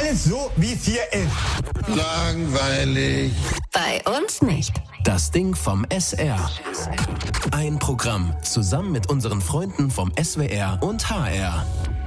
Alles so, wie es hier ist. Langweilig. Bei uns nicht. Das Ding vom SR. Ein Programm zusammen mit unseren Freunden vom SWR und HR.